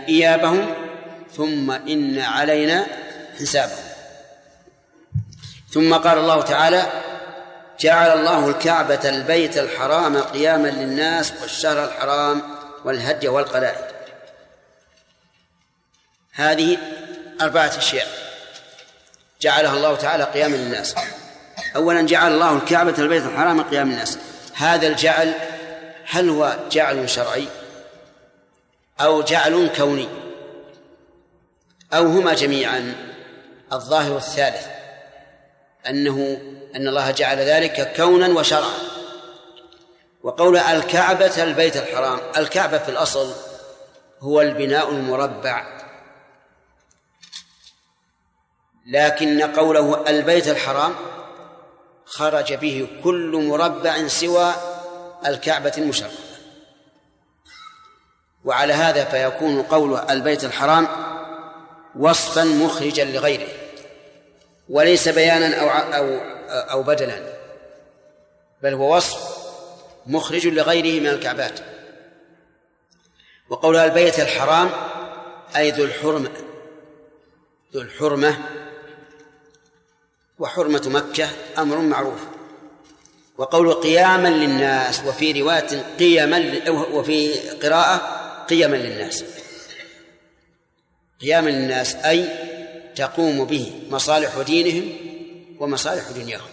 إيابهم ثم إن علينا حسابهم. ثم قال الله تعالى: جعل الله الكعبة البيت الحرام قياما للناس والشهر الحرام والهدي والقلائد. هذه 4 أشياء جعلها الله تعالى قياما للناس. أولا جعل الله الكعبة البيت الحرام قياما للناس. هذا الجعل هل هو جعل شرعي أو جعل كوني أو هما جميعا؟ الظاهر الثالث، أن الله جعل ذلك كونا وشرعا. وقول الكعبة البيت الحرام، الكعبة في الأصل هو البناء المربع، لكن قوله البيت الحرام خرج به كل مربع سوى الكعبة المشرفة. وعلى هذا فيكون قوله البيت الحرام وصفا مخرجا لغيره، وليس بيانا أو بدلا، بل هو وصف مخرج لغيره من الكعبات. وقولها البيت الحرام أي ذو الحرمة، وحرمة مكة أمر معروف. وقول قياما للناس، وفي رواية قياما، وفي قراءة قياما للناس. قياما للناس أي تقوم به مصالح دينهم ومصالح دنياهم.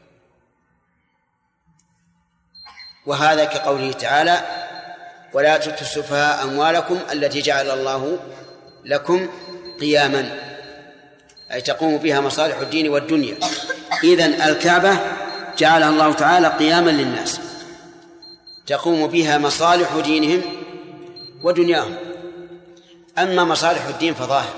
وهذا كقوله تعالى: ولا تؤتوا السفهاء أموالكم التي جعل الله لكم قياما، أي تقوم بها مصالح الدين والدنيا. إذن الكعبة جعلها الله تعالى قياما للناس تقوم بها مصالح دينهم ودنياهم. أما مصالح الدين فظاهر،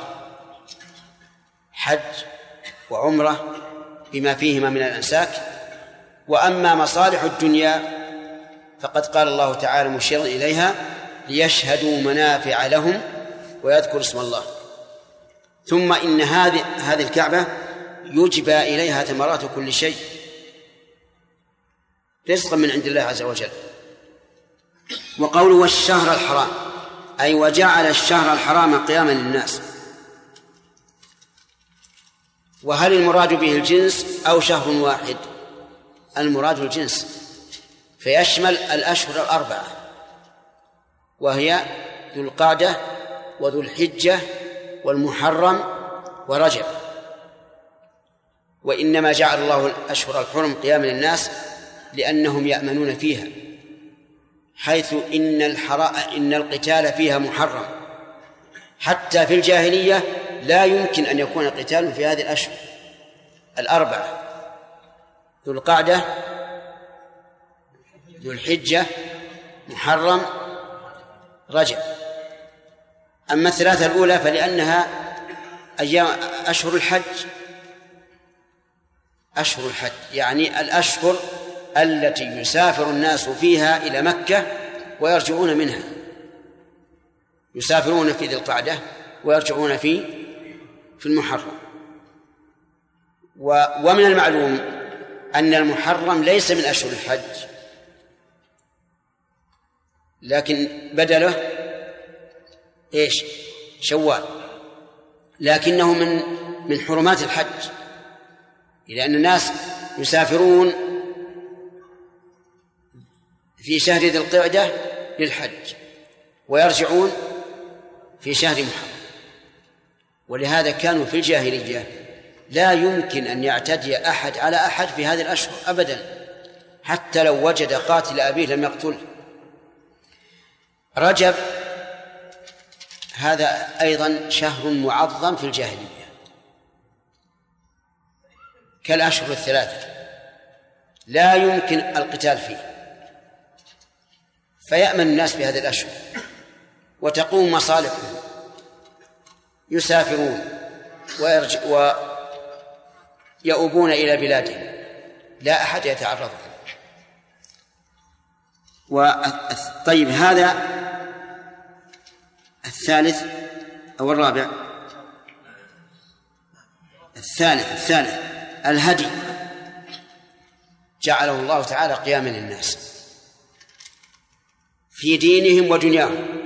حج وعمرة بما فيهما من الأنساك. وأما مصالح الدنيا فقد قال الله تعالى مشيرا إليها: ليشهدوا منافع لهم ويذكر اسم الله. ثم إن هذه الكعبة يجبى إليها ثمرات كل شيء رزقا من عند الله عز وجل. وقوله والشهر الحرام أي وجعل الشهر الحرام قياما للناس. وهل المراد به الجنس أو شهر واحد؟ المراد الجنس، فيشمل الأشهر 4، وهي ذو القعدة وذو الحجة والمحرم ورجب. وإنما جعل الله الأشهر الحرم قياما للناس لأنهم يأمنون فيها، حيث إن القتال فيها محرم. حتى في الجاهلية لا يمكن أن يكون القتال في هذه الأشهر 4: ذو القعدة، ذو الحجة، محرم، رجب. أما 3 الأولى فلأنها أيام أشهر الحج، يعني الأشهر التي يسافر الناس فيها إلى مكة ويرجعون منها، يسافرون في ذي القعدة ويرجعون في المحرم. ومن المعلوم أن المحرم ليس من أشهر الحج، لكن بدله إيش؟ شوال، لكنه من حرمات الحج، لأن الناس يسافرون في شهر ذي القعدة للحج ويرجعون في شهر محرم. ولهذا كانوا في الجاهلية لا يمكن أن يعتدي أحد على أحد في هذه الأشهر أبدا، حتى لو وجد قاتل أبيه لم يقتله. رجب هذا أيضا شهر معظم في الجاهلية كالأشهر 3، لا يمكن القتال فيه، فيأمن الناس في هذه الأشهر وتقوم مصالحهم، يسافرون ويؤوبون إلى بلادهم، لا أحد يتعرض. طيب، هذا الثالث أو الرابع؟ الثالث الهدي جعله الله تعالى قياما للناس في دينهم ودنياهم.